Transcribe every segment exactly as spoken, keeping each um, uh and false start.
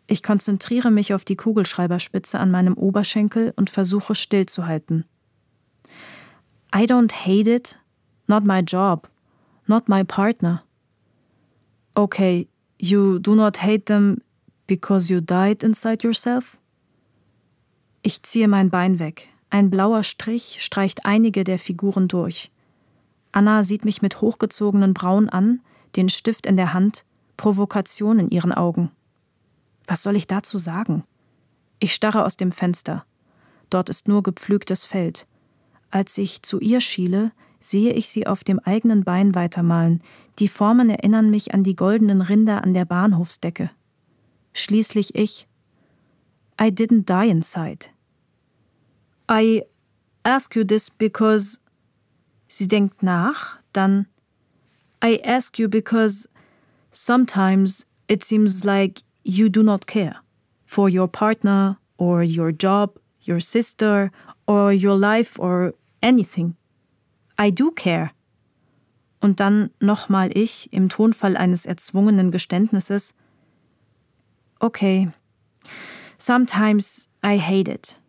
Ich konzentriere mich auf die Kugelschreiberspitze an meinem Oberschenkel und versuche stillzuhalten. I don't hate it, not my job, not my partner. Okay, you do not hate them because you died inside yourself? Ich ziehe mein Bein weg. Ein blauer Strich streicht einige der Figuren durch. Anna sieht mich mit hochgezogenen Brauen an, den Stift in der Hand, Provokation in ihren Augen. Was soll ich dazu sagen? Ich starre aus dem Fenster. Dort ist nur gepflügtes Feld. Als ich zu ihr schiele, sehe ich sie auf dem eigenen Bein weitermalen. Die Formen erinnern mich an die goldenen Rinder an der Bahnhofsdecke. Schließlich ich. I didn't die inside. I ask you this because... Sie denkt nach, dann I ask you because sometimes it seems like you do not care for your partner or your job, your sister or your life or anything. I do care. Und dann nochmal ich im Tonfall eines erzwungenen Geständnisses. Okay, sometimes I hate it.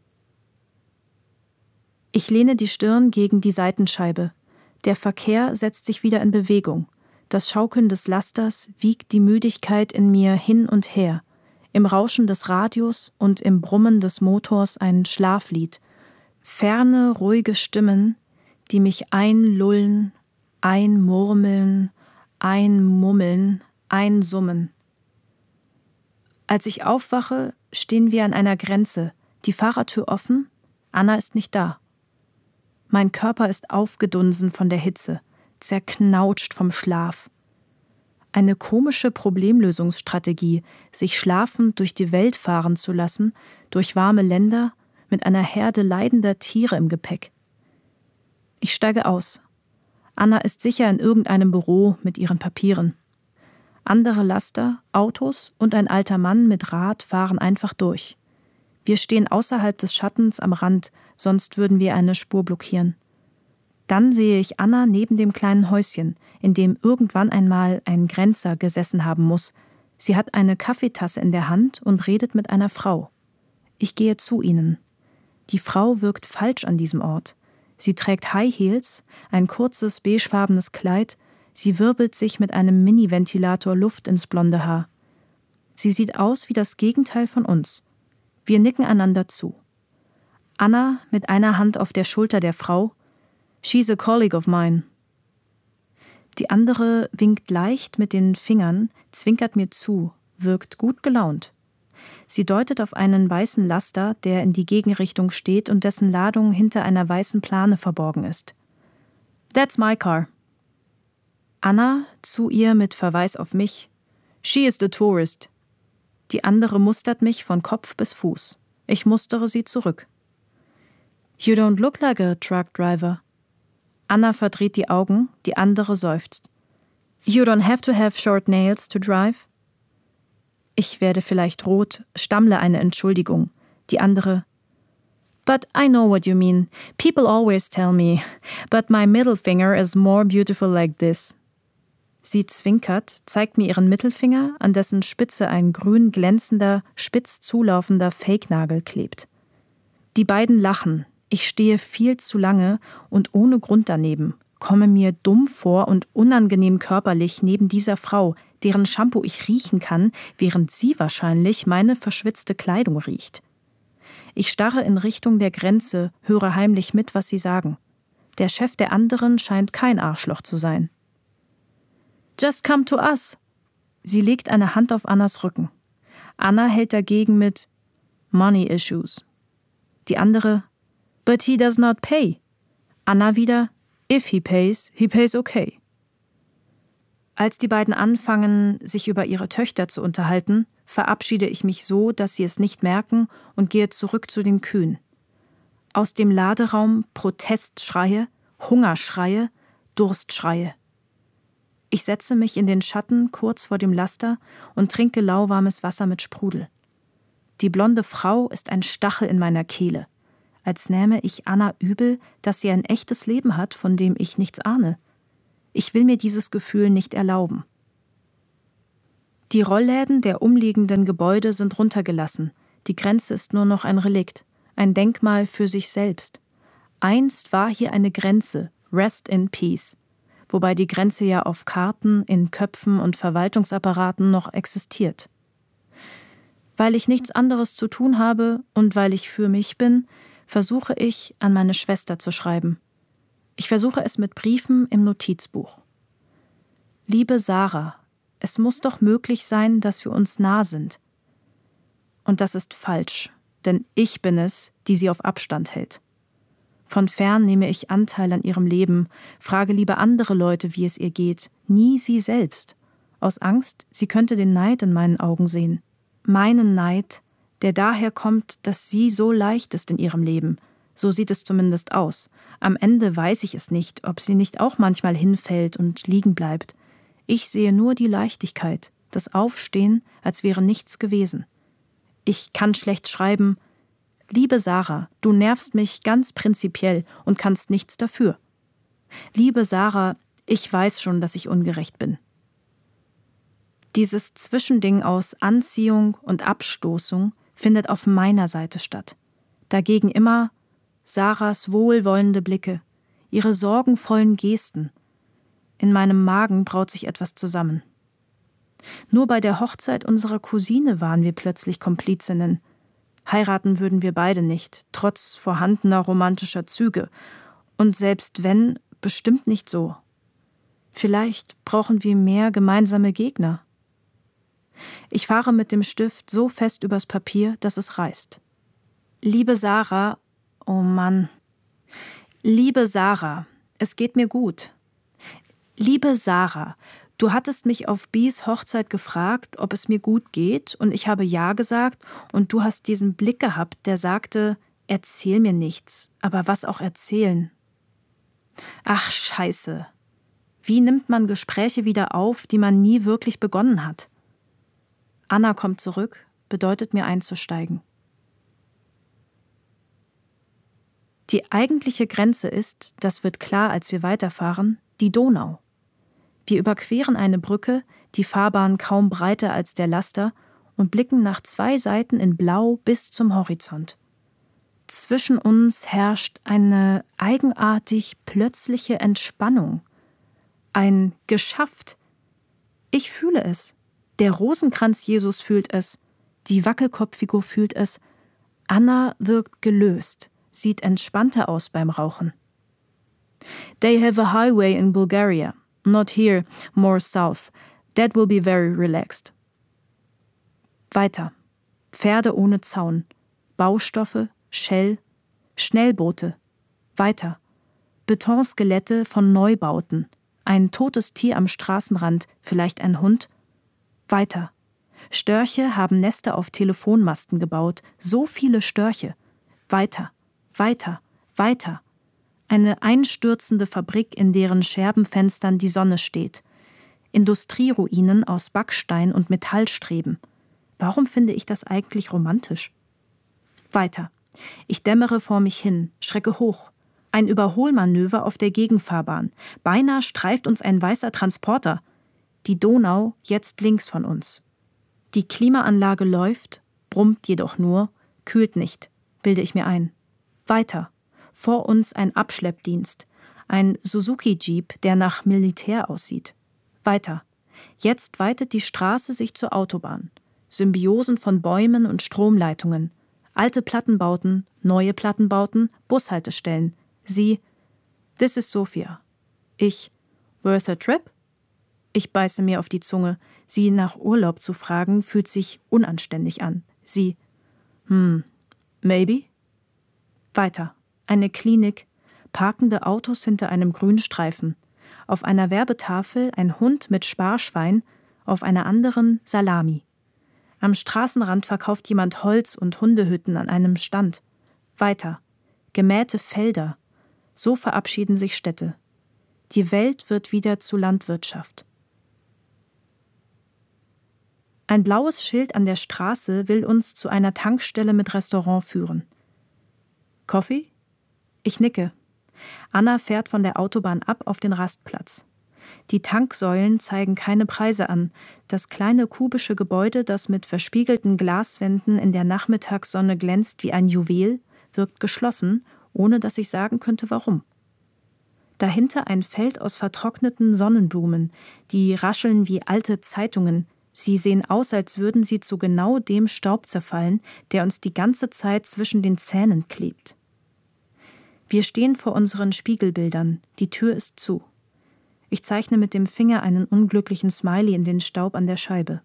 Ich lehne die Stirn gegen die Seitenscheibe. Der Verkehr setzt sich wieder in Bewegung. Das Schaukeln des Lasters wiegt die Müdigkeit in mir hin und her. Im Rauschen des Radios und im Brummen des Motors ein Schlaflied. Ferne, ruhige Stimmen, die mich einlullen, einmurmeln, einmummeln, einsummen. Als ich aufwache, stehen wir an einer Grenze, die Fahrertür offen, Anna ist nicht da. Mein Körper ist aufgedunsen von der Hitze, zerknautscht vom Schlaf. Eine komische Problemlösungsstrategie, sich schlafend durch die Welt fahren zu lassen, durch warme Länder, mit einer Herde leidender Tiere im Gepäck. Ich steige aus. Anna ist sicher in irgendeinem Büro mit ihren Papieren. Andere Laster, Autos und ein alter Mann mit Rad fahren einfach durch. Wir stehen außerhalb des Schattens am Rand, sonst würden wir eine Spur blockieren. Dann sehe ich Anna neben dem kleinen Häuschen, in dem irgendwann einmal ein Grenzer gesessen haben muss. Sie hat eine Kaffeetasse in der Hand und redet mit einer Frau. Ich gehe zu ihnen. Die Frau wirkt falsch an diesem Ort. Sie trägt High Heels, ein kurzes beigefarbenes Kleid. Sie wirbelt sich mit einem Mini-Ventilator Luft ins blonde Haar. Sie sieht aus wie das Gegenteil von uns. Wir nicken einander zu. Anna mit einer Hand auf der Schulter der Frau. She's a colleague of mine. Die andere winkt leicht mit den Fingern, zwinkert mir zu, wirkt gut gelaunt. Sie deutet auf einen weißen Laster, der in die Gegenrichtung steht und dessen Ladung hinter einer weißen Plane verborgen ist. That's my car. Anna zu ihr mit Verweis auf mich. She is the tourist. Die andere mustert mich von Kopf bis Fuß. Ich mustere sie zurück. You don't look like a truck driver. Anna verdreht die Augen, die andere seufzt. You don't have to have short nails to drive. Ich werde vielleicht rot, stammle eine Entschuldigung. Die andere. But I know what you mean. People always tell me. But my middle finger is more beautiful like this. Sie zwinkert, zeigt mir ihren Mittelfinger, an dessen Spitze ein grün glänzender, spitz zulaufender Fake-Nagel klebt. Die beiden lachen. Ich stehe viel zu lange und ohne Grund daneben, komme mir dumm vor und unangenehm körperlich neben dieser Frau, deren Shampoo ich riechen kann, während sie wahrscheinlich meine verschwitzte Kleidung riecht. Ich starre in Richtung der Grenze, höre heimlich mit, was sie sagen. Der Chef der anderen scheint kein Arschloch zu sein. Just come to us. Sie legt eine Hand auf Annas Rücken. Anna hält dagegen mit Money issues. Die andere, but he does not pay. Anna wieder, if he pays, he pays okay. Als die beiden anfangen, sich über ihre Töchter zu unterhalten, verabschiede ich mich so, dass sie es nicht merken und gehe zurück zu den Kühen. Aus dem Laderaum Protestschreie, Hungerschreie, Durstschreie. Ich setze mich in den Schatten kurz vor dem Laster und trinke lauwarmes Wasser mit Sprudel. Die blonde Frau ist ein Stachel in meiner Kehle, als nähme ich Anna übel, dass sie ein echtes Leben hat, von dem ich nichts ahne. Ich will mir dieses Gefühl nicht erlauben. Die Rollläden der umliegenden Gebäude sind runtergelassen. Die Grenze ist nur noch ein Relikt, ein Denkmal für sich selbst. Einst war hier eine Grenze, Rest in Peace, wobei die Grenze ja auf Karten, in Köpfen und Verwaltungsapparaten noch existiert. Weil ich nichts anderes zu tun habe und weil ich für mich bin, versuche ich, an meine Schwester zu schreiben. Ich versuche es mit Briefen im Notizbuch. Liebe Sarah, es muss doch möglich sein, dass wir uns nah sind. Und das ist falsch, denn ich bin es, die sie auf Abstand hält. Von fern nehme ich Anteil an ihrem Leben, frage lieber andere Leute, wie es ihr geht, nie sie selbst. Aus Angst, sie könnte den Neid in meinen Augen sehen. Meinen Neid, der daher kommt, dass sie so leicht ist in ihrem Leben. So sieht es zumindest aus. Am Ende weiß ich es nicht, ob sie nicht auch manchmal hinfällt und liegen bleibt. Ich sehe nur die Leichtigkeit, das Aufstehen, als wäre nichts gewesen. Ich kann schlecht schreiben: Liebe Sarah, du nervst mich ganz prinzipiell und kannst nichts dafür. Liebe Sarah, ich weiß schon, dass ich ungerecht bin. Dieses Zwischending aus Anziehung und Abstoßung findet auf meiner Seite statt. Dagegen immer Sarahs wohlwollende Blicke, ihre sorgenvollen Gesten. In meinem Magen braut sich etwas zusammen. Nur bei der Hochzeit unserer Cousine waren wir plötzlich Komplizinnen. Heiraten würden wir beide nicht, trotz vorhandener romantischer Züge. Und selbst wenn, bestimmt nicht so. Vielleicht brauchen wir mehr gemeinsame Gegner. Ich fahre mit dem Stift so fest übers Papier, dass es reißt. Liebe Sarah, oh Mann. Liebe Sarah, es geht mir gut. Liebe Sarah, du hattest mich auf Bies Hochzeit gefragt, ob es mir gut geht, und ich habe ja gesagt, und du hast diesen Blick gehabt, der sagte, erzähl mir nichts, aber was auch erzählen? Ach, Scheiße. Wie nimmt man Gespräche wieder auf, die man nie wirklich begonnen hat? Anna kommt zurück, bedeutet mir einzusteigen. Die eigentliche Grenze ist, das wird klar, als wir weiterfahren, die Donau. Wir überqueren eine Brücke, die Fahrbahn kaum breiter als der Laster, und blicken nach zwei Seiten in Blau bis zum Horizont. Zwischen uns herrscht eine eigenartig plötzliche Entspannung. Ein Geschafft. Ich fühle es. Der Rosenkranz-Jesus fühlt es. Die Wackelkopffigur fühlt es. Anna wirkt gelöst, sieht entspannter aus beim Rauchen. They have a highway in Bulgaria. Not here, more south. That will be very relaxed. Weiter. Pferde ohne Zaun. Baustoffe, Shell, Schnellboote. Weiter. Betonskelette von Neubauten. Ein totes Tier am Straßenrand, vielleicht ein Hund. Weiter. Störche haben Nester auf Telefonmasten gebaut. So viele Störche. Weiter, weiter, weiter. Eine einstürzende Fabrik, in deren Scherbenfenstern die Sonne steht. Industrieruinen aus Backstein und Metallstreben. Warum finde ich das eigentlich romantisch? Weiter. Ich dämmere vor mich hin, schrecke hoch. Ein Überholmanöver auf der Gegenfahrbahn. Beinahe streift uns ein weißer Transporter. Die Donau jetzt links von uns. Die Klimaanlage läuft, brummt jedoch nur, kühlt nicht, bilde ich mir ein. Weiter. Vor uns ein Abschleppdienst. Ein Suzuki-Jeep, der nach Militär aussieht. Weiter. Jetzt weitet die Straße sich zur Autobahn. Symbiosen von Bäumen und Stromleitungen. Alte Plattenbauten, neue Plattenbauten, Bushaltestellen. Sie, this is Sophia. Ich, worth a trip? Ich beiße mir auf die Zunge. Sie nach Urlaub zu fragen, fühlt sich unanständig an. Sie, hm, maybe? Weiter. Eine Klinik, parkende Autos hinter einem Grünstreifen. Auf einer Werbetafel ein Hund mit Sparschwein, auf einer anderen Salami. Am Straßenrand verkauft jemand Holz und Hundehütten an einem Stand. Weiter. Gemähte Felder. So verabschieden sich Städte. Die Welt wird wieder zu Landwirtschaft. Ein blaues Schild an der Straße will uns zu einer Tankstelle mit Restaurant führen. Coffee? Ich nicke. Anna fährt von der Autobahn ab auf den Rastplatz. Die Tanksäulen zeigen keine Preise an. Das kleine kubische Gebäude, das mit verspiegelten Glaswänden in der Nachmittagssonne glänzt wie ein Juwel, wirkt geschlossen, ohne dass ich sagen könnte, warum. Dahinter ein Feld aus vertrockneten Sonnenblumen, die rascheln wie alte Zeitungen. Sie sehen aus, als würden sie zu genau dem Staub zerfallen, der uns die ganze Zeit zwischen den Zähnen klebt. Wir stehen vor unseren Spiegelbildern, die Tür ist zu. Ich zeichne mit dem Finger einen unglücklichen Smiley in den Staub an der Scheibe.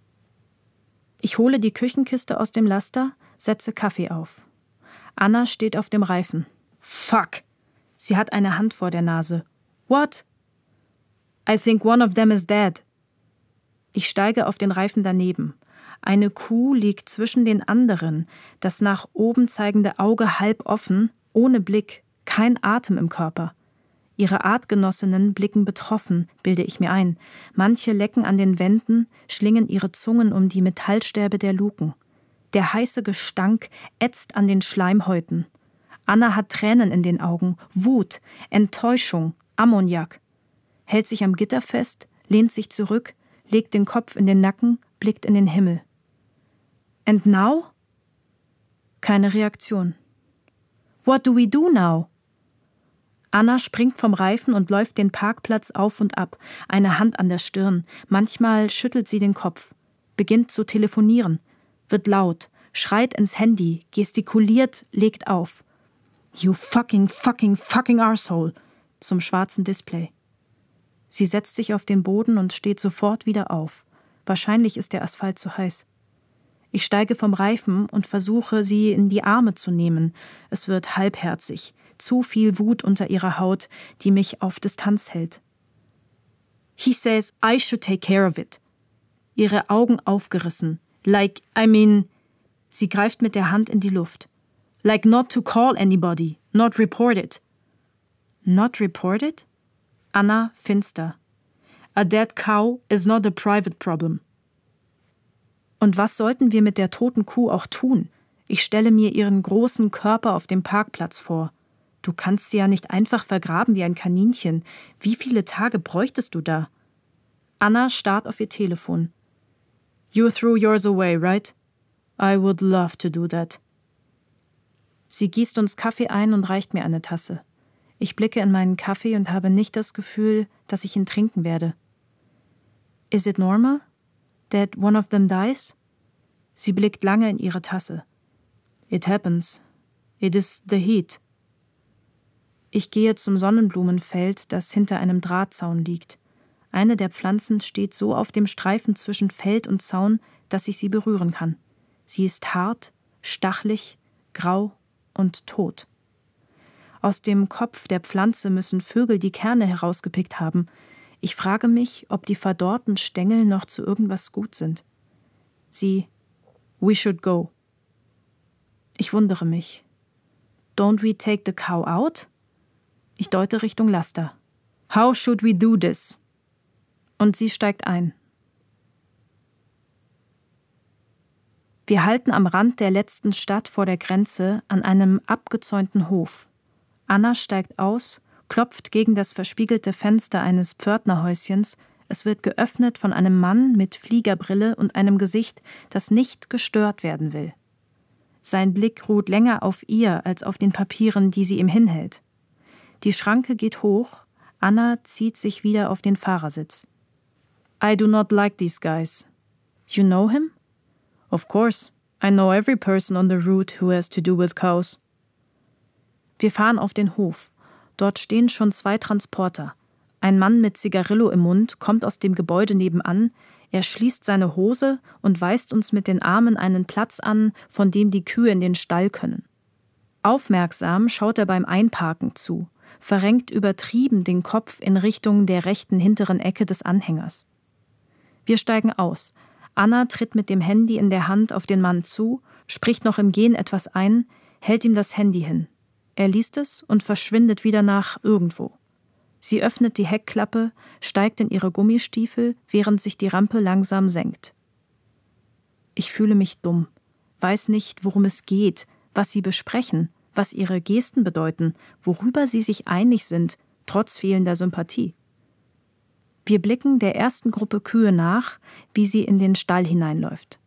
Ich hole die Küchenkiste aus dem Laster, setze Kaffee auf. Anna steht auf dem Reifen. Fuck! Sie hat eine Hand vor der Nase. What? I think one of them is dead. Ich steige auf den Reifen daneben. Eine Kuh liegt zwischen den anderen, das nach oben zeigende Auge halb offen, ohne Blick, kein Atem im Körper. Ihre Artgenossinnen blicken betroffen, bilde ich mir ein. Manche lecken an den Wänden, schlingen ihre Zungen um die Metallstäbe der Luken. Der heiße Gestank ätzt an den Schleimhäuten. Anna hat Tränen in den Augen, Wut, Enttäuschung, Ammoniak. Hält sich am Gitter fest, lehnt sich zurück, legt den Kopf in den Nacken, blickt in den Himmel. And now? Keine Reaktion. What do we do now? Anna springt vom Reifen und läuft den Parkplatz auf und ab, eine Hand an der Stirn. Manchmal schüttelt sie den Kopf, beginnt zu telefonieren, wird laut, schreit ins Handy, gestikuliert, legt auf. You fucking, fucking, fucking arsehole, zum schwarzen Display. Sie setzt sich auf den Boden und steht sofort wieder auf. Wahrscheinlich ist der Asphalt zu heiß. Ich steige vom Reifen und versuche, sie in die Arme zu nehmen. Es wird halbherzig, zu viel Wut unter ihrer Haut, die mich auf Distanz hält. He says, I should take care of it. Ihre Augen aufgerissen. Like, I mean... Sie greift mit der Hand in die Luft. Like not to call anybody, not report it. Not report it? Anna finster. A dead cow is not a private problem. Und was sollten wir mit der toten Kuh auch tun? Ich stelle mir ihren großen Körper auf dem Parkplatz vor. Du kannst sie ja nicht einfach vergraben wie ein Kaninchen. Wie viele Tage bräuchtest du da? Anna starrt auf ihr Telefon. You threw yours away, right? I would love to do that. Sie gießt uns Kaffee ein und reicht mir eine Tasse. Ich blicke in meinen Kaffee und habe nicht das Gefühl, dass ich ihn trinken werde. Is it normal? That one of them dies? Sie blickt lange in ihre Tasse. It happens. It is the heat. Ich gehe zum Sonnenblumenfeld, das hinter einem Drahtzaun liegt. Eine der Pflanzen steht so auf dem Streifen zwischen Feld und Zaun, dass ich sie berühren kann. Sie ist hart, stachelig, grau und tot. Aus dem Kopf der Pflanze müssen Vögel die Kerne herausgepickt haben. Ich frage mich, ob die verdorrten Stängel noch zu irgendwas gut sind. Sie, we should go. Ich wundere mich. Don't we take the cow out? Ich deute Richtung Laster. How should we do this? Und sie steigt ein. Wir halten am Rand der letzten Stadt vor der Grenze an einem abgezäunten Hof. Anna steigt aus, klopft gegen das verspiegelte Fenster eines Pförtnerhäuschens. Es wird geöffnet von einem Mann mit Fliegerbrille und einem Gesicht, das nicht gestört werden will. Sein Blick ruht länger auf ihr als auf den Papieren, die sie ihm hinhält. Die Schranke geht hoch, Anna zieht sich wieder auf den Fahrersitz. I do not like these guys. You know him? Of course. I know every person on the route who has to do with cows. Wir fahren auf den Hof. Dort stehen schon zwei Transporter. Ein Mann mit Zigarillo im Mund kommt aus dem Gebäude nebenan. Er schließt seine Hose und weist uns mit den Armen einen Platz an, von dem die Kühe in den Stall können. Aufmerksam schaut er beim Einparken zu, verrenkt übertrieben den Kopf in Richtung der rechten hinteren Ecke des Anhängers. Wir steigen aus. Anna tritt mit dem Handy in der Hand auf den Mann zu, spricht noch im Gehen etwas ein, hält ihm das Handy hin. Er liest es und verschwindet wieder nach irgendwo. Sie öffnet die Heckklappe, steigt in ihre Gummistiefel, während sich die Rampe langsam senkt. Ich fühle mich dumm, weiß nicht, worum es geht, was sie besprechen, was ihre Gesten bedeuten, worüber sie sich einig sind, trotz fehlender Sympathie. Wir blicken der ersten Gruppe Kühe nach, wie sie in den Stall hineinläuft.